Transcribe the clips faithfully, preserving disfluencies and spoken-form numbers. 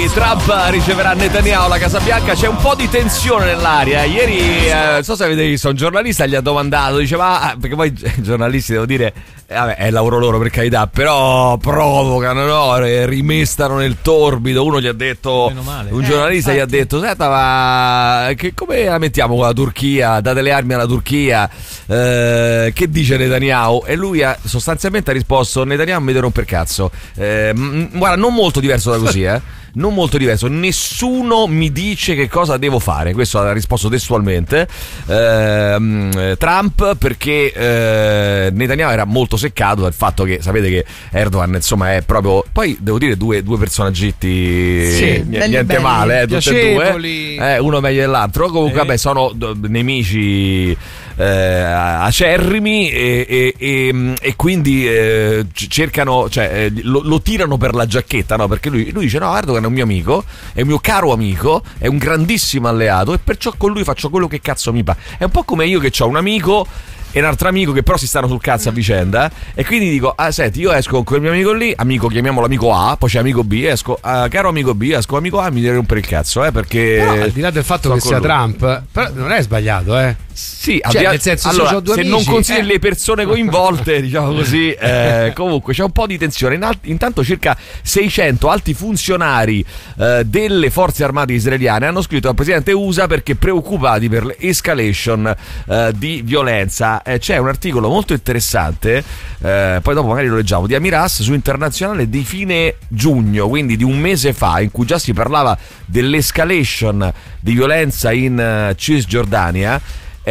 Trump riceverà Netanyahu alla Casa Bianca. C'è un po' di tensione nell'aria. Ieri, eh, non so se avete visto, un giornalista gli ha domandato, diceva, ah, perché poi i giornalisti, devo dire, eh, vabbè, è il lavoro loro, per carità, però provocano, no? Rimestano nel torbido. Uno gli ha detto, un giornalista eh, gli ha detto, senta, ma che, come la mettiamo con la Turchia? Date le armi alla Turchia, eh, che dice Netanyahu? E lui ha sostanzialmente ha risposto, Netanyahu mi deve romper cazzo. eh, m- guarda, non molto diverso da così, eh non molto diverso, nessuno mi dice che cosa devo fare. Questo ha risposto testualmente eh, Trump, perché eh, Netanyahu era molto seccato dal fatto che, sapete che Erdogan insomma è proprio, poi devo dire due, due personaggetti sì, niente belli, male, eh, tutti e due, eh, uno meglio dell'altro. Comunque eh. vabbè, sono nemici eh, acerrimi e, e, e, e quindi eh, cercano, cioè lo, lo tirano per la giacchetta, no? Perché lui, lui dice no, Erdogan è un mio amico, è un mio caro amico, è un grandissimo alleato e perciò con lui faccio quello che cazzo mi pare. È un po' come io che ho un amico e un altro amico che però si stanno sul cazzo a vicenda, e quindi dico, ah senti, io esco con quel mio amico lì, amico, chiamiamolo amico A, poi c'è amico B, esco, uh, caro amico B, esco con amico A, mi devi rompere il cazzo, eh, perché però, al di là del fatto che sia lui. Trump, però non è sbagliato, eh. Sì, cioè, al nel senso, allora, se, due se amici, non consideri eh. le persone coinvolte, diciamo così, eh, comunque c'è un po' di tensione. In alt- intanto circa seicento alti funzionari eh, delle forze armate israeliane hanno scritto al presidente U S A perché preoccupati per l'escalation eh, di violenza. Eh, c'è un articolo molto interessante, eh, poi dopo magari lo leggiamo, di Amiras su Internazionale di fine giugno, quindi di un mese fa, in cui già si parlava dell'escalation di violenza in uh, Cisgiordania.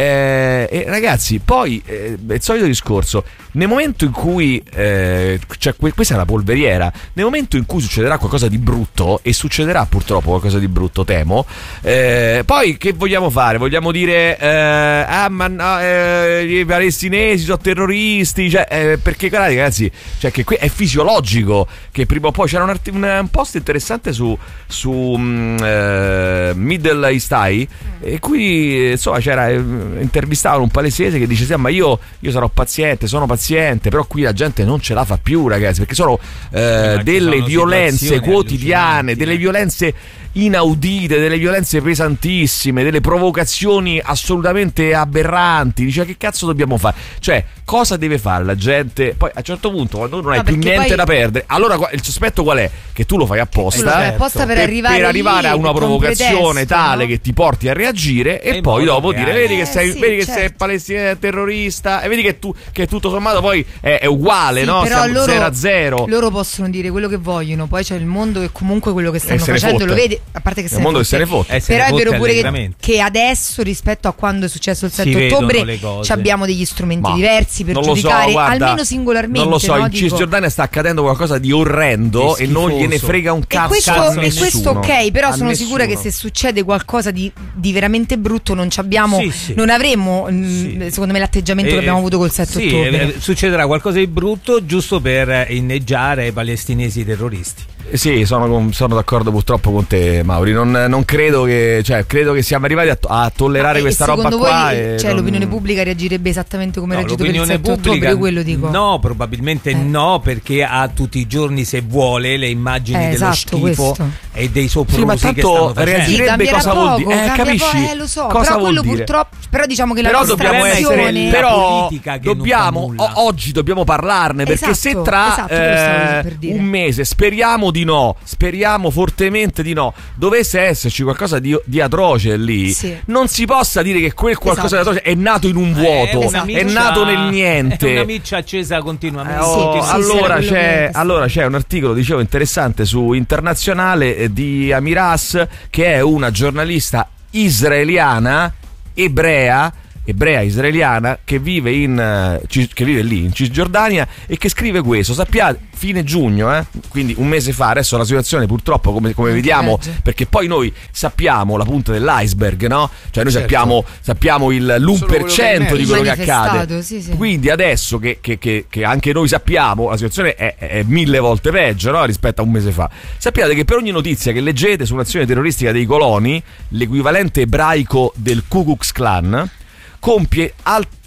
Eh, e ragazzi, poi eh, è il solito discorso. Nel momento in cui eh, cioè, questa è una polveriera, nel momento in cui succederà qualcosa di brutto, e succederà purtroppo qualcosa di brutto, temo, eh, poi che vogliamo fare? Vogliamo dire eh, ah ma no, eh, i palestinesi sono terroristi, cioè, eh, perché guardate ragazzi, cioè, che è fisiologico che prima o poi c'era un, art- un post interessante su, su um, eh, Middle East Eye, e qui insomma c'era, intervistavano un palestinese che dice sì, ma io, io sarò paziente, sono paziente, però qui la gente non ce la fa più, ragazzi, perché sono eh, delle sono violenze quotidiane, delle violenze inaudite, delle violenze pesantissime, delle provocazioni assolutamente aberranti. Dice, che cazzo dobbiamo fare? Cioè, cosa deve fare la gente? Poi a un certo punto, quando non hai no, più niente da perdere, allora il sospetto qual è? Che tu lo fai apposta, certo. apposta per, per arrivare, per arrivare a una provocazione pretesto, tale no? che ti porti a reagire e, e poi dopo dire vedi eh, che sei, sì, vedi certo. che sei palestinese terrorista, e vedi che tu che tutto sommato poi è, è uguale, sì, no? Però Siamo loro, zero a zero. Loro possono dire quello che vogliono, poi c'è il mondo che comunque quello che stanno facendo lo vede, a parte che il mondo che se ne fotte. Eh, però è vero pure che, che adesso rispetto a quando è successo il sette ottobre abbiamo degli strumenti Ma diversi per giudicare, so, guarda, almeno singolarmente. Non lo so, no? in Cisgiordania sta accadendo qualcosa di orrendo e non gliene frega un cazzo. E questo, a e questo ok, però a sono nessuno. sicura che se succede qualcosa di, di veramente brutto non ci abbiamo, sì, sì. non avremo sì. secondo me l'atteggiamento eh, che abbiamo avuto col sette sì, ottobre. Eh, succederà qualcosa di brutto giusto per inneggiare i palestinesi terroristi. Sì, sono, sono d'accordo purtroppo con te, Mauri. Non, non credo che, cioè, credo che siamo arrivati a, a tollerare ah, questa roba voi, qua. Cioè, non... l'opinione pubblica reagirebbe esattamente come no, reagito per il sette ottobre? Io quello dico. No, probabilmente eh. no, perché ha tutti i giorni, se vuole, le immagini eh, dello esatto, schifo questo. e dei soprusi sì, ma tanto che stanno facendo. reagirebbe sì, cosa vuol dire? Eh, capisci? Po- eh, lo so, cosa però vuol quello dire? purtroppo. Però diciamo che però la dobbiamo essere, però politica che dobbiamo o- oggi dobbiamo parlarne, perché esatto, se tra esatto, eh, per dire. un mese, speriamo di no, speriamo fortemente di no, dovesse esserci qualcosa di, di atroce lì, sì. non si possa dire che quel qualcosa esatto. di atroce è nato in un vuoto, eh, è, è nato nel niente, è una miccia accesa continuamente. Eh, oh, sì, allora, sì, c'è, allora c'è un articolo, dicevo, interessante su Internazionale di Amiras, che è una giornalista israeliana, ebrea ebrea israeliana che vive in che vive lì in Cisgiordania e che scrive questo. Sappiate, fine giugno, eh? Quindi un mese fa. Adesso la situazione purtroppo, come, come vediamo, perché poi noi sappiamo la punta dell'iceberg, no? Cioè noi certo. sappiamo sappiamo il l'uno per cento di quello che accade. Sì, sì. Quindi adesso che, che, che, che anche noi sappiamo, la situazione è, è mille volte peggio, no? Rispetto a un mese fa. Sappiate che per ogni notizia che leggete su un'azione terroristica dei coloni, l'equivalente ebraico del Ku Klux Klan compie alt-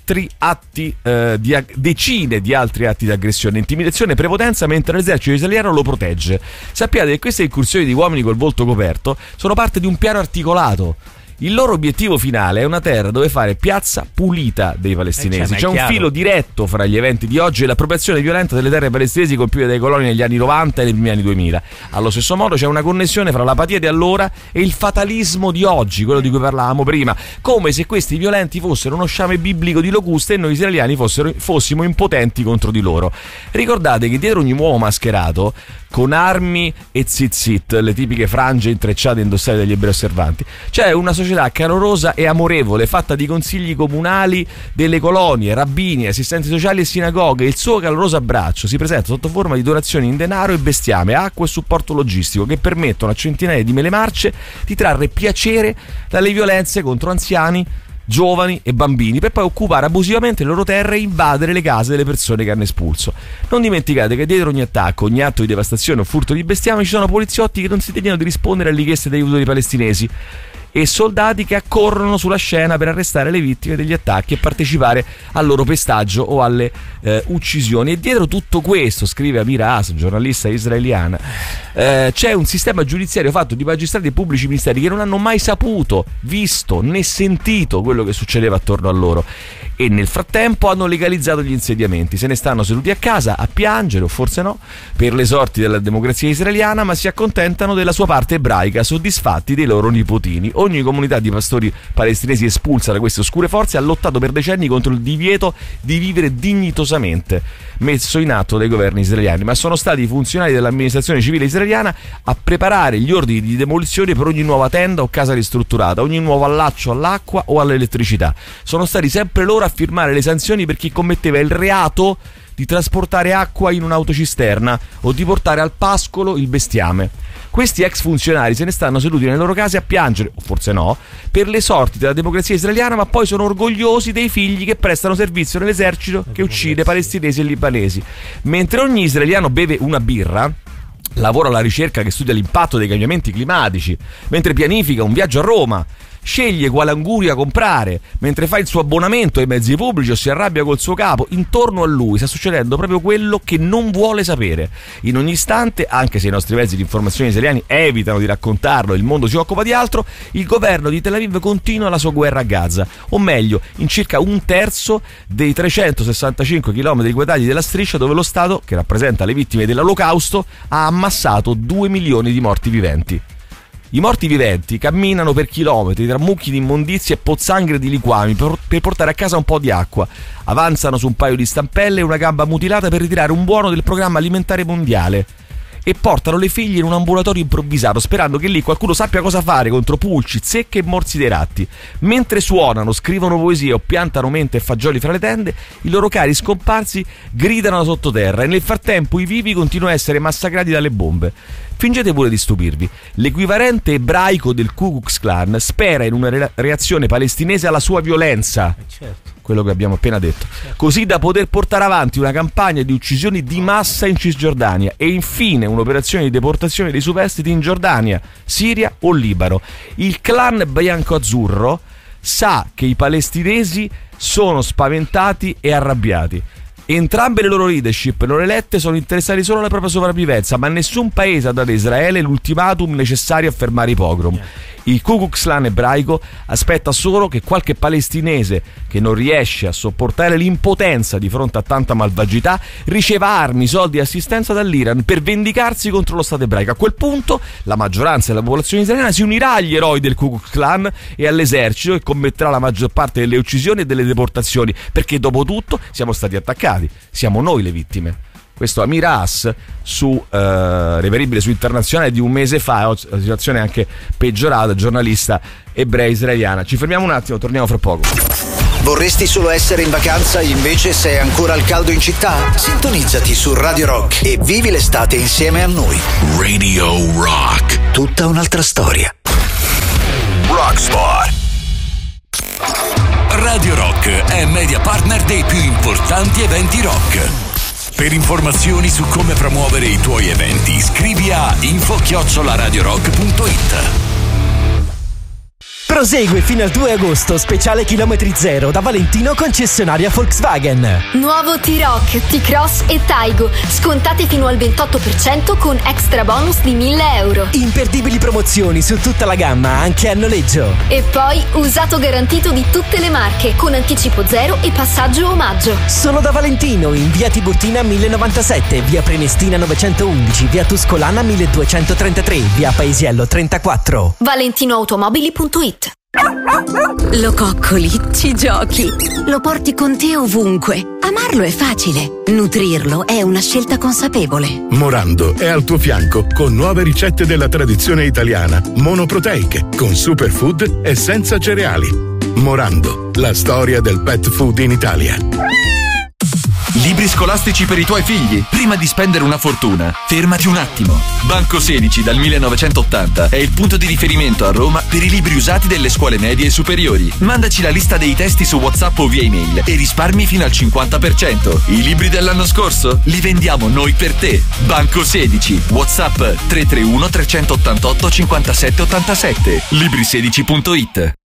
altri atti eh, di ag- decine di altri atti di aggressione, intimidazione e prepotenza, mentre l'esercito israeliano lo protegge. Sappiate che queste incursioni di uomini col volto coperto sono parte di un piano articolato. Il loro obiettivo finale è una terra dove fare piazza pulita dei palestinesi. Eh, C'è un chiaro. filo diretto fra gli eventi di oggi e l'appropriazione violenta delle terre palestinesi compiute dai coloni negli anni novanta e nei primi anni duemila. Allo stesso modo c'è una connessione fra l'apatia di allora e il fatalismo di oggi, quello di cui parlavamo prima, come se questi violenti fossero uno sciame biblico di locuste e noi israeliani fossero, fossimo impotenti contro di loro. Ricordate che dietro ogni uomo mascherato con armi e zitzit, le tipiche frange intrecciate indossate dagli ebrei osservanti, c'è una società calorosa e amorevole, fatta di consigli comunali delle colonie, rabbini, assistenti sociali e sinagoghe. Il suo caloroso abbraccio si presenta sotto forma di donazioni in denaro e bestiame, acqua e supporto logistico che permettono a centinaia di mele marce di trarre piacere dalle violenze contro anziani, giovani e bambini, per poi occupare abusivamente le loro terre e invadere le case delle persone che hanno espulso. Non dimenticate che dietro ogni attacco, ogni atto di devastazione o furto di bestiame ci sono poliziotti che non si degnano di rispondere alle richieste di aiuto dei palestinesi e soldati che accorrono sulla scena per arrestare le vittime degli attacchi e partecipare al loro pestaggio o alle eh, uccisioni. E dietro tutto questo, scrive Amira Haas, giornalista israeliana, eh, c'è un sistema giudiziario fatto di magistrati e pubblici ministeri che non hanno mai saputo, visto né sentito quello che succedeva attorno a loro, e nel frattempo hanno legalizzato gli insediamenti. Se ne stanno seduti a casa a piangere, o forse no, per le sorti della democrazia israeliana, ma si accontentano della sua parte ebraica, soddisfatti dei loro nipotini. Ogni comunità di pastori palestinesi espulsa da queste oscure forze ha lottato per decenni contro il divieto di vivere dignitosamente messo in atto dai governi israeliani, ma sono stati i funzionari dell'amministrazione civile israeliana a preparare gli ordini di demolizione per ogni nuova tenda o casa ristrutturata, ogni nuovo allaccio all'acqua o all'elettricità. Sono stati sempre loro a firmare le sanzioni per chi commetteva il reato di trasportare acqua in un'autocisterna o di portare al pascolo il bestiame. Questi ex funzionari se ne stanno seduti nelle loro case a piangere, o forse no, per le sorti della democrazia israeliana, ma poi sono orgogliosi dei figli che prestano servizio nell'esercito che uccide palestinesi e libanesi. Mentre ogni israeliano beve una birra, lavora alla ricerca che studia l'impatto dei cambiamenti climatici, mentre pianifica un viaggio a Roma, sceglie quale anguria comprare, mentre fa il suo abbonamento ai mezzi pubblici o si arrabbia col suo capo, intorno a lui sta succedendo proprio quello che non vuole sapere. In ogni istante, anche se i nostri mezzi di informazione israeliani evitano di raccontarlo, il mondo si occupa di altro, il governo di Tel Aviv continua la sua guerra a Gaza, o meglio, in circa un terzo dei trecentosessantacinque chilometri quadrati della striscia dove lo Stato, che rappresenta le vittime dell'Olocausto, ha ammassato due milioni di morti viventi. I morti viventi camminano per chilometri tra mucchi di immondizie e pozzanghere di liquami per, per portare a casa un po' di acqua. Avanzano su un paio di stampelle e una gamba mutilata per ritirare un buono del programma alimentare mondiale. E portano le figlie in un ambulatorio improvvisato, sperando che lì qualcuno sappia cosa fare contro pulci, zecche e morsi dei ratti. Mentre suonano, scrivono poesie o piantano mente e fagioli fra le tende, i loro cari scomparsi gridano da sottoterra e nel frattempo i vivi continuano a essere massacrati dalle bombe. Fingete pure di stupirvi. L'equivalente ebraico del Ku Klux Klan spera in una re- reazione palestinese alla sua violenza. Certo. Quello che abbiamo appena detto, così da poter portare avanti una campagna di uccisioni di massa in Cisgiordania e infine un'operazione di deportazione dei superstiti in Giordania, Siria o Libano. Il clan bianco-azzurro sa che i palestinesi sono spaventati e arrabbiati. Entrambe le loro leadership non elette sono interessati solo alla propria sopravvivenza, ma nessun paese ha dato a Israele l'ultimatum necessario a fermare i pogrom. Il Ku Klux Klan ebraico aspetta solo che qualche palestinese che non riesce a sopportare l'impotenza di fronte a tanta malvagità riceva armi, soldi e assistenza dall'Iran per vendicarsi contro lo Stato ebraico. A quel punto la maggioranza della popolazione israeliana si unirà agli eroi del Ku Klux Klan e all'esercito e commetterà la maggior parte delle uccisioni e delle deportazioni, perché dopo tutto siamo stati attaccati, siamo noi le vittime. Questo Amir Haas, su eh, reperibile su Internazionale di un mese fa, la situazione è anche peggiorata, giornalista ebrea israeliana. Ci fermiamo un attimo, torniamo fra poco. Vorresti solo essere in vacanza, invece sei ancora al caldo in città? Sintonizzati su Radio Rock e vivi l'estate insieme a noi. Radio Rock. Tutta un'altra storia. Rockspot. Radio Rock è media partner dei più importanti eventi rock. Per informazioni su come promuovere i tuoi eventi, scrivi a info chiocciola radiorock punto it. Prosegue fino al due agosto, speciale chilometri zero da Valentino concessionaria Volkswagen. Nuovo T-Roc, T-Cross e Taigo, scontate fino al ventotto per cento con extra bonus di mille euro. Imperdibili promozioni su tutta la gamma, anche a noleggio. E poi usato garantito di tutte le marche, con anticipo zero e passaggio omaggio. Solo da Valentino, in via Tiburtina mille novantasette, via Prenestina novecentoundici, via Tuscolana milleduecentotrentatré, via Paesiello trentaquattro. valentinoautomobili punto it. Lo coccoli, ci giochi, lo porti con te ovunque. Amarlo è facile, nutrirlo è una scelta consapevole. Morando è al tuo fianco con nuove ricette della tradizione italiana, monoproteiche, con superfood e senza cereali. Morando, la storia del pet food in Italia. Libri scolastici per i tuoi figli. Prima di spendere una fortuna, fermati un attimo. Banco sedici dal millenovecentottanta è il punto di riferimento a Roma per i libri usati delle scuole medie e superiori. Mandaci la lista dei testi su WhatsApp o via email e risparmi fino al cinquanta per cento. I libri dell'anno scorso li vendiamo noi per te. Banco sedici, WhatsApp tre tre uno tre otto otto cinquantasette ottantasette, libri sedici punto it.